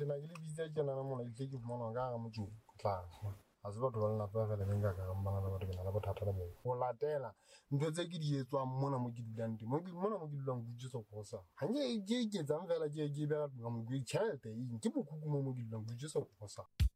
na ke le bitsa tsena na mona ke bona ga motho tla a se batho ba nna fa fela benga ka mbana ba re na bothata le mo o latela ntho tse ke di etswang mona mo ke dulang teng mona mo ke dulang go tshotso go sa ha ke tsang fela ke be ga mo ke tšhelete ke bokhukhu mo ke dulang go tshotso go sa